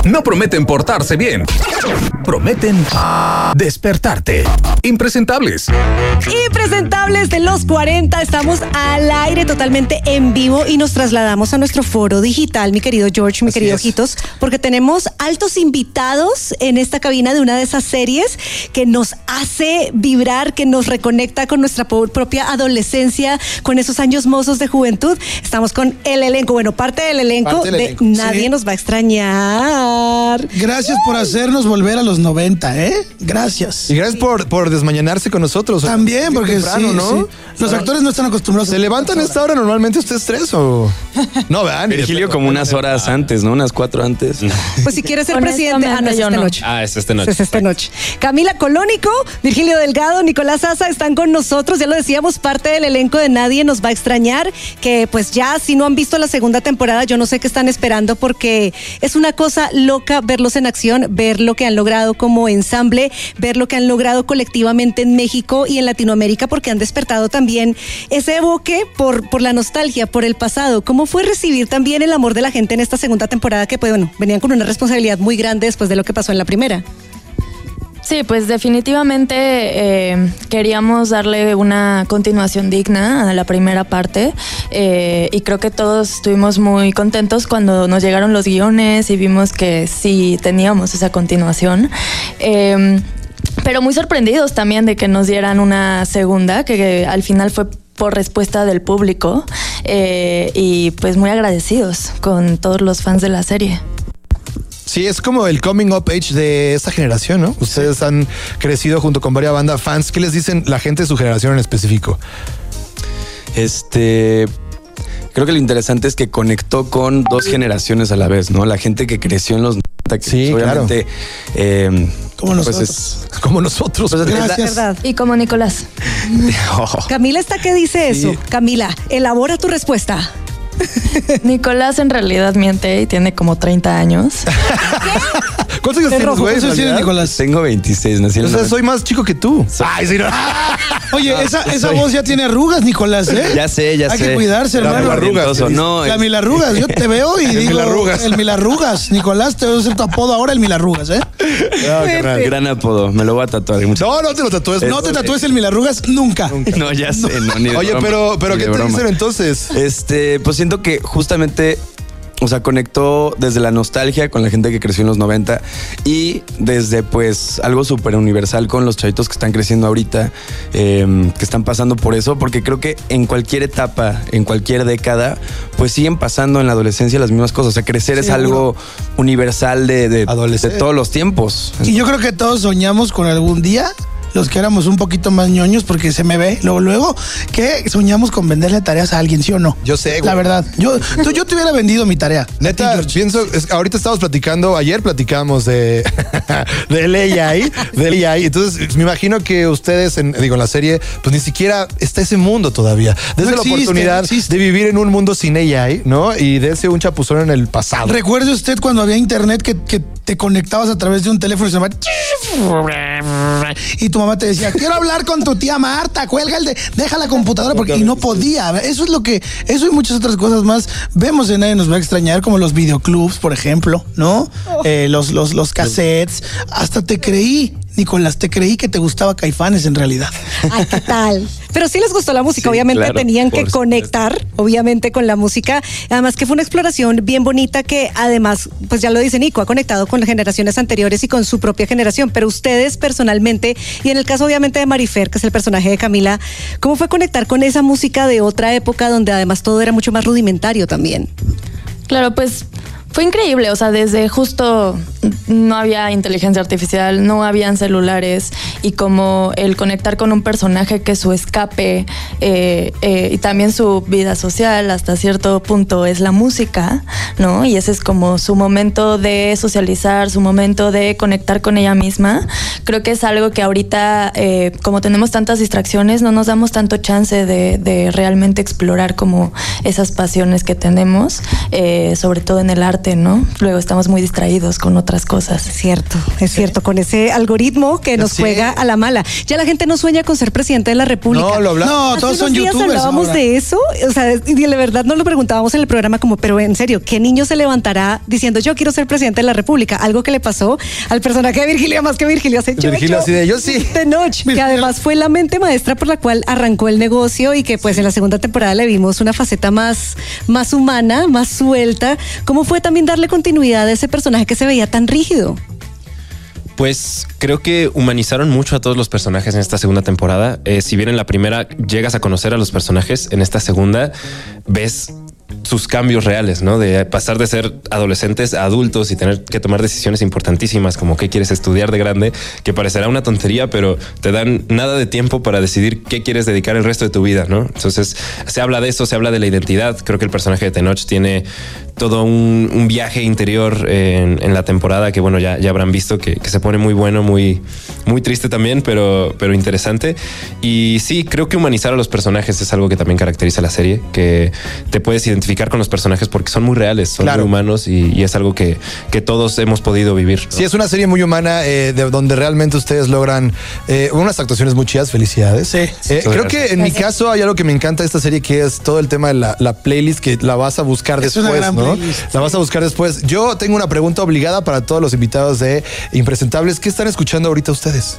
No prometen portarse bien. Prometen despertarte. Impresentables. Impresentables de los 40. Estamos al aire totalmente en vivo y nos trasladamos a nuestro foro digital, mi querido George, mi querido Ojitos, porque tenemos altos invitados en esta cabina de una de esas series que nos hace vibrar, que nos reconecta con nuestra propia adolescencia, con esos años mozos de juventud. Estamos con el elenco, bueno, parte del elenco de Nadie nos va a extrañar. Gracias por hacernos volver a los 90, ¿eh? Gracias. Y gracias por desmañanarse con nosotros. También, porque temprano, sí, ¿no? Sí. Los actores no están acostumbrados. ¿Se levantan a esta hora normalmente ustedes tres o...? No, vean. Virgilio como unas horas antes, ¿no? Unas 4 antes. Pues si quieres ser presidente, no es esta noche. Es esta noche. Es esta noche. Camila Colónico, Virgilio Delgado, Nicolás Asa están con nosotros. Ya lo decíamos, parte del elenco de Nadie nos va a extrañar, que pues ya si no han visto la segunda temporada, yo no sé qué están esperando, porque es una cosa loca verlos en acción, ver lo que han logrado como ensamble, ver lo que han logrado colectivamente en México y en Latinoamérica, porque han despertado también ese evoque por la nostalgia, por el pasado. ¿Cómo fue recibir también el amor de la gente en esta segunda temporada, que pues bueno, venían con una responsabilidad muy grande después de lo que pasó en la primera? Sí, pues definitivamente queríamos darle una continuación digna a la primera parte y creo que todos estuvimos muy contentos cuando nos llegaron los guiones y vimos que sí teníamos esa continuación. Pero muy sorprendidos también de que nos dieran una segunda, que al final fue por respuesta del público y pues muy agradecidos con todos los fans de la serie. Sí, es como el coming up age de esta generación, ¿no? Ustedes han crecido junto con varias bandas fans. ¿Qué les dicen la gente de su generación en específico? Creo que lo interesante es que conectó con 2 generaciones a la vez, ¿no? La gente que creció en los 90, que sí, obviamente... Como nosotros. Pues como nosotros. Pues Gracias. ¿Verdad? Y como Nicolás. Camila está que dice eso. Sí. Camila, elabora tu respuesta. Nicolás en realidad miente y tiene como 30 años. ¿Cuántos años tienes, güey? ¿Cuántos tienes, Nicolás? Tengo 26, nací en O el sea, 90. soy más chico que tú. Ay, sí, no. Oye, esa voz ya tiene arrugas, Nicolás, ¿eh? Ya sé. Hay que cuidarse, hermano. Arrugas. No, La Milarrugas, yo te veo y digo... Milarrugas. El Milarrugas. Nicolás, te voy a hacer tu apodo ahora, el Milarrugas, ¿eh? gran apodo. Me lo voy a tatuar. No te lo tatúes. No te tatúes el Milarrugas nunca. No, ya sé. No, ni de Oye, broma, pero ni ¿qué de te broma. dicen entonces? Pues siento que justamente, o sea, conectó desde la nostalgia con la gente que creció en los 90 y desde pues algo súper universal con los chavitos que están creciendo ahorita, que están pasando por eso, porque creo que en cualquier etapa, en cualquier década, pues siguen pasando en la adolescencia las mismas cosas. O sea, crecer es algo universal de todos los tiempos. Y yo creo que todos soñamos con algún día, los que éramos un poquito más ñoños, porque se me ve luego que soñamos con venderle tareas a alguien, ¿sí o no? Yo sé, güey. La verdad. Yo te hubiera vendido mi tarea. Neta, pienso, ahorita estábamos platicando, ayer platicamos de AI, entonces me imagino que ustedes, en la serie, pues ni siquiera está ese mundo todavía. Desde la oportunidad de vivir en un mundo sin AI, ¿no? Y de ese un chapuzón en el pasado. ¿Recuerde usted cuando había internet que te conectabas a través de un teléfono y se llamaba... Y tu mamá te decía, quiero hablar con tu tía Marta, cuelga deja la computadora, porque y no podía. Eso y muchas otras cosas más vemos en Nadie nos va a extrañar, como los videoclubs, por ejemplo, ¿no? Los cassettes. Hasta te creí, Nicolás, que te gustaba Caifanes en realidad. Ay, ¿qué tal? Pero sí les gustó la música, Sí, obviamente claro, tenían que supuesto. conectar, obviamente, con la música. Además que fue una exploración bien bonita que además, pues ya lo dice Nico, ha conectado con las generaciones anteriores y con su propia generación. Pero ustedes personalmente, y en el caso obviamente de Marifer, que es el personaje de Camila, ¿cómo fue conectar con esa música de otra época donde además todo era mucho más rudimentario también? Claro, pues fue increíble, o sea, desde justo no había inteligencia artificial, no habían celulares y como el conectar con un personaje que su escape y también su vida social hasta cierto punto es la música, ¿no? Y ese es como su momento de socializar, su momento de conectar con ella misma. Creo que es algo que ahorita, como tenemos tantas distracciones, no nos damos tanto chance de realmente explorar como esas pasiones que tenemos, sobre todo en el arte. parte, ¿no? Luego estamos muy distraídos con otras cosas. Es cierto, con ese algoritmo que nos juega a la mala. Ya la gente no sueña con ser presidente de la República. No, lo hablamos. No, Hace todos son unos días youtubers hablábamos ahora. de eso, o sea, y de verdad nos lo preguntábamos en el programa como, pero en serio, ¿qué niño se levantará diciendo yo quiero ser presidente de la República? Algo que le pasó al personaje de Virgilio, más que Virgilio hace Virgilio así de, yo sí. Tenoch, que además fue la mente maestra por la cual arrancó el negocio y que pues en la segunda temporada le vimos una faceta más humana, más suelta. ¿Cómo fue también darle continuidad a ese personaje que se veía tan rígido? Pues creo que humanizaron mucho a todos los personajes en esta segunda temporada. Si bien en la primera llegas a conocer a los personajes, en esta segunda ves sus cambios reales, ¿no? De pasar de ser adolescentes a adultos y tener que tomar decisiones importantísimas como qué quieres estudiar de grande, que parecerá una tontería, pero te dan nada de tiempo para decidir qué quieres dedicar el resto de tu vida, ¿no? Entonces se habla de eso, se habla de la identidad. Creo que el personaje de Tenoch tiene todo un viaje interior en la temporada que, bueno, ya habrán visto que se pone muy bueno, muy triste también, pero interesante. Y sí, creo que humanizar a los personajes es algo que también caracteriza la serie, que te puedes identificar con los personajes porque son muy reales, son muy humanos y es algo que todos hemos podido vivir, ¿no? Sí, es una serie muy humana de donde realmente ustedes logran unas actuaciones muy chidas. Felicidades. Sí. Creo que en mi caso hay algo que me encanta de esta serie, que es todo el tema de la playlist, que la vas a buscar Es una después, gran ¿no? playlist. La vas a buscar después. Yo tengo una pregunta obligada para todos los invitados de Impresentables. ¿Qué están escuchando ahorita ustedes?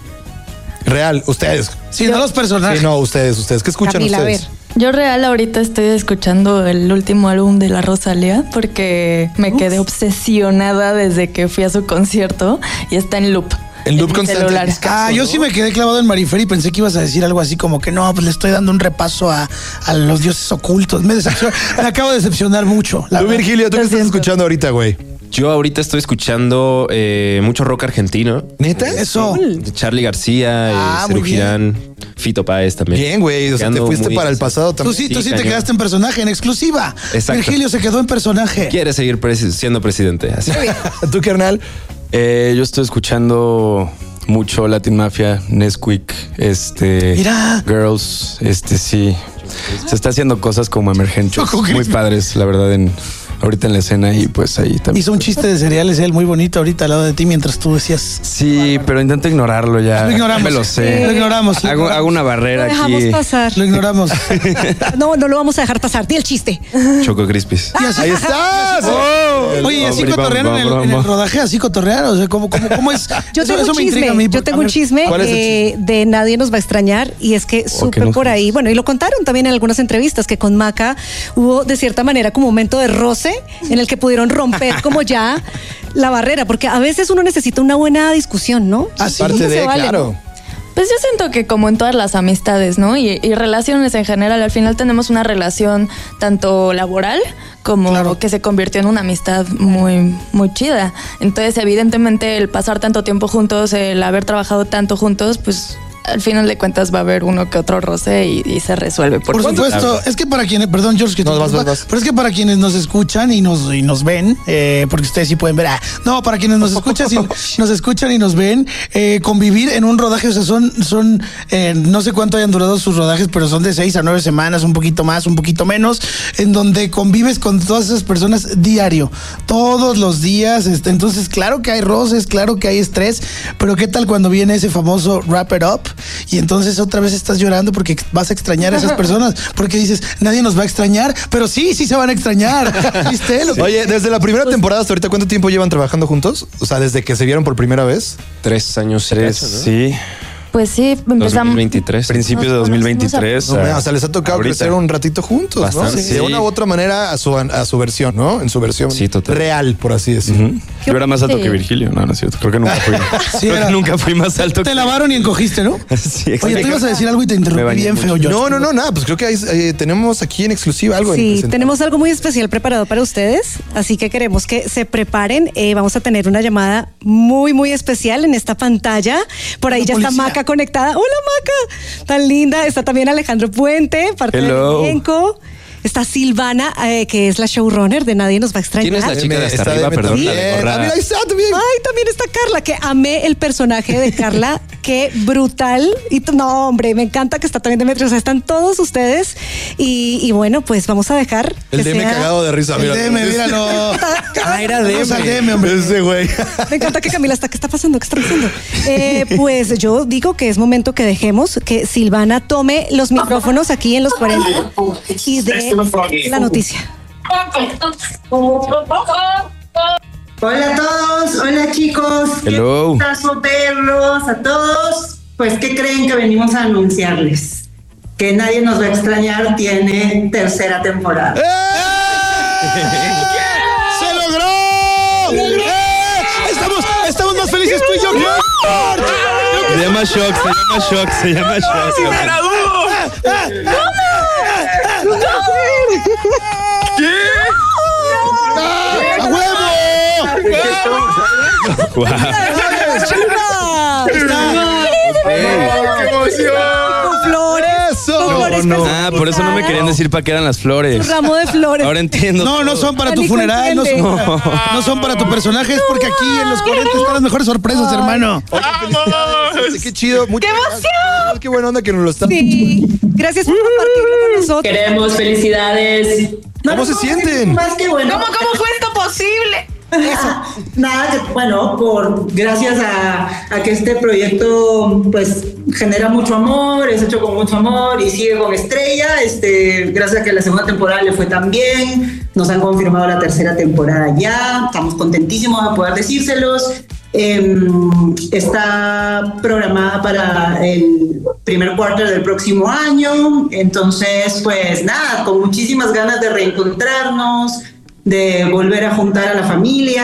Real, ustedes. Sí, no los personajes. Sí, no, ustedes. ¿Qué escuchan Camila, ustedes? a ver. Yo real ahorita estoy escuchando el último álbum de La Rosalía porque me quedé obsesionada desde que fui a su concierto y está en loop. En loop mi constante. celular. Yo sí me quedé clavado en Marifer y pensé que ibas a decir algo así como que no, pues le estoy dando un repaso a los dioses ocultos. Me acabo de decepcionar mucho. Tú, Virgilio, ¿tú qué estás escuchando ahorita, güey? Yo ahorita estoy escuchando mucho rock argentino. ¿Neta? Eso. Charly García, muy Serú bien. Girán, Fito Páez también. Bien, güey. O sea, te Ando fuiste muy- para el pasado Tú también. sí te cañón. quedaste en personaje, en exclusiva. Exacto. Virgilio se quedó en personaje. Quiere seguir siendo presidente. Así. ¿Tú, carnal? Yo estoy escuchando mucho Latin Mafia, Nesquik, Mira. Girls, sí. Se está haciendo cosas como emergentes, Choco muy Crispy. padres, la verdad, ahorita en la escena y pues ahí también. Hizo un chiste de cereales él muy bonito ahorita al lado de ti mientras tú decías. Sí, pero intento ignorarlo ya. Lo ignoramos. Me lo sé. Lo ignoramos. Hago una barrera Lo dejamos aquí. pasar. Lo ignoramos. No lo vamos a dejar pasar. Di el chiste. Choco Crispis. Y así- ¡Ahí estás! Oye, ¿y así Hombre, cotorrearon en el rodaje? ¿Así cotorrearon? O sea, ¿cómo es? Yo tengo Eso un me intriga a chisme, mí, yo porque, tengo a un ver, chisme ¿cuál es el de Nadie nos va a extrañar y es que supe nos por ahí, bueno, y lo contaron también en algunas entrevistas que con Maca hubo de cierta manera como un momento de roce en el que pudieron romper como ya la barrera, porque a veces uno necesita una buena discusión, ¿no? Así. Parte Nunca se de, vale, claro. ¿no? Pues yo siento que como en todas las amistades, ¿no? Y relaciones en general, al final tenemos una relación tanto laboral como Claro. que se convirtió en una amistad muy, muy chida. Entonces, evidentemente, el pasar tanto tiempo juntos, el haber trabajado tanto juntos, pues al final de cuentas va a haber uno que otro roce y se resuelve. Por supuesto, es que para quienes, perdón George, que te No, vas, interrumpa, vas. pero es que para quienes nos escuchan y nos ven, porque ustedes sí pueden ver, no, para quienes nos escuchan, nos escuchan y nos ven, convivir en un rodaje, o sea, son no sé cuánto hayan durado sus rodajes, pero son de 6 a 9 semanas, un poquito más, un poquito menos, en donde convives con todas esas personas diario, todos los días, entonces claro que hay roces, claro que hay estrés, pero qué tal cuando viene ese famoso wrap it up y entonces otra vez estás llorando porque vas a extrañar a esas personas, porque dices, nadie nos va a extrañar, pero sí se van a extrañar. ¿Viste? Oye, desde la primera temporada hasta ahorita, ¿cuánto tiempo llevan trabajando juntos? O sea, desde que se vieron por primera vez. 3 años. Sí. Pues sí, empezamos. 2023. Principios de 2023. O sea, les ha tocado ahorita. crecer un ratito juntos, Bastante, ¿no? sí. De una u otra manera a su versión, ¿no? En su versión Sí, total. real, por así decirlo. Yo era más alto Sí. que Virgilio, no es cierto. Creo que nunca fui. Sí, Creo era- que nunca fui más alto Te que lavaron y encogiste, ¿no? Sí, Oye, tú ibas a decir algo y te Me interrumpí bañé bien mucho. feo, George. No, nada. Pues creo que tenemos aquí en exclusiva algo. Sí, en tenemos algo muy especial preparado para ustedes, así que queremos que se preparen. Vamos a tener una llamada muy, muy especial en esta pantalla. Por ahí La ya policía. está Maca conectada. Hola, Maca, tan linda. Está también Alejandro Puente, parte Hello. del elenco. Está Silvana, que es la showrunner de Nadie nos va a extrañar. ¿Quién es la chica de hasta arriba? Perdón, la de gorra. Mira, ahí está también. Ay, también está Carla, que amé el personaje de Carla, qué brutal. Y no, hombre, me encanta que está también Demetrio. O sea, están todos ustedes. Y bueno, pues vamos a dejar. El DM cagado de risa. El DM, míralo. Era DM. Vamos al DM, hombre. Ese güey. Me encanta que Camila está. ¿Qué está pasando? ¿Qué está pasando? Pues yo digo que es momento que dejemos que Silvana tome los micrófonos aquí en los 40 y dé la noticia. Hola a todos, hola chicos. Hello. Qué gustazo verlos a todos. Pues, ¿qué creen que venimos a anunciarles? Que Nadie Nos Va a Extrañar tiene tercera temporada. ¡Se logró! Estamos más felices tú y yo. Se llama shock. ¡A huevo! Wow. ¡Qué emoción! Con flores. Con flores. Ah, por eso no me querían decir para qué eran las flores. Un ramo de flores. Ahora entiendo. No son para tu Nico funeral, no entiende. son para tu personaje, es porque aquí en los 40 están las mejores sorpresas, hermano. Qué chido. ¡Qué emoción! Qué buena onda que nos lo están. Sí. Gracias por compartirlo con nosotros. Queremos felicidades. ¿Cómo se sienten? Más que bueno. ¿Cómo fue esto posible? Nada, que bueno, gracias a que este proyecto pues genera mucho amor, es hecho con mucho amor y sigue con estrella, gracias a que la segunda temporada le fue tan bien, nos han confirmado la tercera temporada ya, estamos contentísimos de poder decírselos. Está programada para el primer quarter del próximo año, entonces pues nada, con muchísimas ganas de reencontrarnos, de volver a juntar a la familia,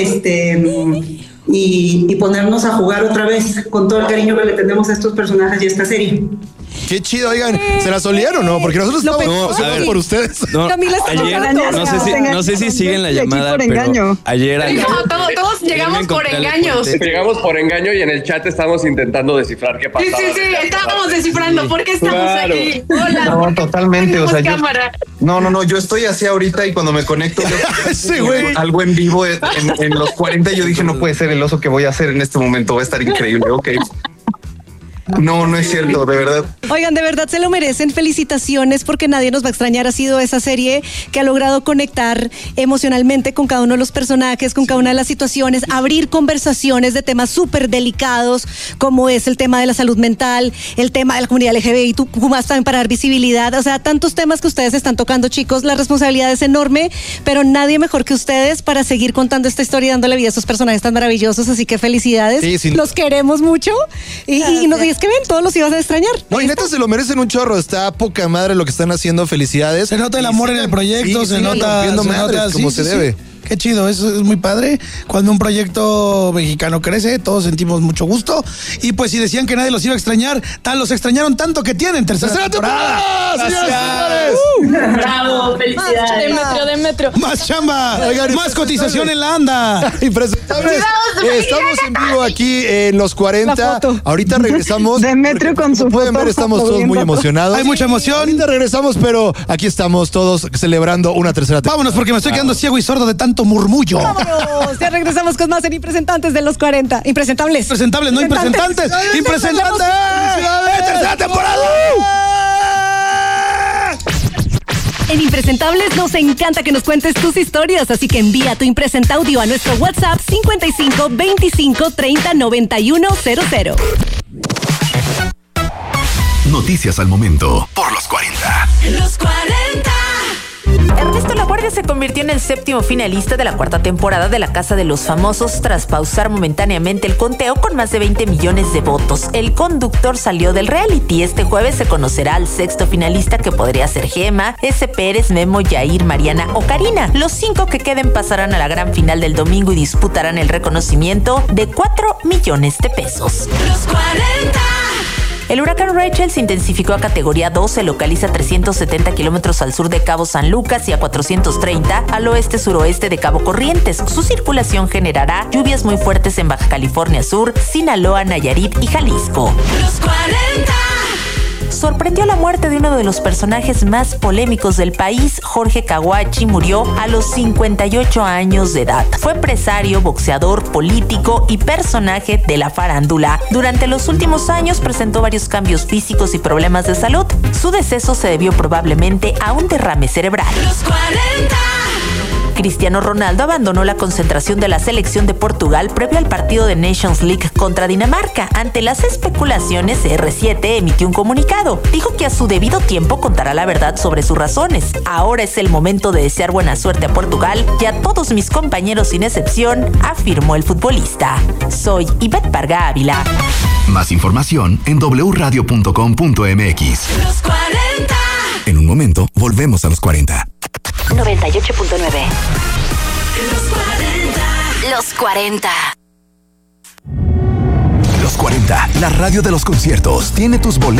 y ponernos a jugar otra vez con todo el cariño que le tenemos a estos personajes y a esta serie. Qué chido, oigan, ¿se las olían o no? Porque nosotros estamos emocionados por ustedes. No, Camila está ayer, llorando. no sé si siguen la llamada, pero ayer Todos llegamos por engaños. Llegamos por engaño y en el chat estamos intentando descifrar qué pasaba. Sí, estábamos descifrando por qué estamos aquí. Hola. No, totalmente, o sea, cámara. yo estoy así ahorita y cuando me conecto Sí, güey. algo en vivo en los 40 yo dije, no puede ser el oso que voy a hacer en este momento, va a estar increíble, ok. No es cierto, de verdad. Oigan, de verdad se lo merecen. Felicitaciones porque Nadie Nos Va a Extrañar ha sido esa serie que ha logrado conectar emocionalmente con cada uno de los personajes, con cada una de las situaciones, abrir conversaciones de temas súper delicados como es el tema de la salud mental, el tema de la comunidad LGBTI, más también para dar visibilidad, o sea, tantos temas que ustedes están tocando, chicos. La responsabilidad es enorme, pero nadie mejor que ustedes para seguir contando esta historia y dándole vida a estos personajes tan maravillosos, así que felicidades. Sí, los queremos mucho y es que ven, todos los ibas a extrañar. No, y neta se lo merecen un chorro. Está poca madre lo que están haciendo. Felicidades. Se nota el amor en el proyecto, se nota como se debe. Qué chido, eso es muy padre. Cuando un proyecto mexicano crece, todos sentimos mucho gusto. Y pues si decían que nadie los iba a extrañar, los extrañaron tanto que tienen tercera temporada. ¡Señores! ¡Bravo! ¡Felicidades! Demetrio. Más chamba, más cotización en la anda. Impresentables. Estamos en vivo aquí en los 40. Ahorita regresamos. Demetrio con su Como pueden foto ver, estamos todos muy emocionados. Hay mucha emoción. Ahorita regresamos, pero aquí estamos todos celebrando una tercera temporada. Vámonos porque me estoy quedando ciego y sordo de tanto murmullo. Vámonos, ya regresamos con más en Impresentantes de los 40. Impresentables. Impresentables, no impresentantes. Impresentantes. ¡Tercera temporada! En Impresentables nos encanta que nos cuentes tus historias, así que envía tu impresenta audio a nuestro WhatsApp 55 25 30 91 00. Noticias al momento por los 40. Los 40. Ernesto Laguardia se convirtió en el séptimo finalista de la cuarta temporada de La Casa de los Famosos tras pausar momentáneamente el conteo con más de 20 millones de votos. El conductor salió del reality. Este jueves se conocerá al sexto finalista, que podría ser Gema, S. Pérez, Memo, Yair, Mariana o Karina. Los 5 que queden pasarán a la gran final del domingo y disputarán el reconocimiento de 4 millones de pesos. Los 40. El huracán Rachel se intensificó a categoría 2, se localiza a 370 kilómetros al sur de Cabo San Lucas y a 430 al oeste-suroeste de Cabo Corrientes. Su circulación generará lluvias muy fuertes en Baja California Sur, Sinaloa, Nayarit y Jalisco. Los 40. sorprendió la muerte de uno de los personajes más polémicos del país. Jorge Caguachi murió a los 58 años de edad. Fue empresario, boxeador, político y personaje de la farándula. Durante los últimos años presentó varios cambios físicos y problemas de salud. Su deceso se debió probablemente a un derrame cerebral. Los 40. Cristiano Ronaldo abandonó la concentración de la selección de Portugal previo al partido de Nations League contra Dinamarca. Ante las especulaciones, CR7 emitió un comunicado. Dijo que a su debido tiempo contará la verdad sobre sus razones. Ahora es el momento de desear buena suerte a Portugal y a todos mis compañeros sin excepción, afirmó el futbolista. Soy Ivette Parga Ávila. Más información en wradio.com.mx. Los 40. En un momento, volvemos a los 40. 98.9. Los 40. Los 40, la radio de los conciertos, tiene tus boletos.